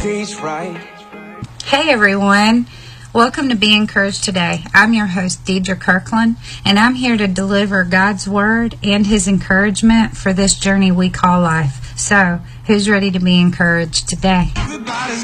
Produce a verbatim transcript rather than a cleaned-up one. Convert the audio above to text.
stays right. Hey everyone, welcome to Be Encouraged Today. I'm your host Deidre Kirkland, and I'm here to deliver God's Word and His encouragement for this journey we call life. So, who's ready to be encouraged today? Everybody's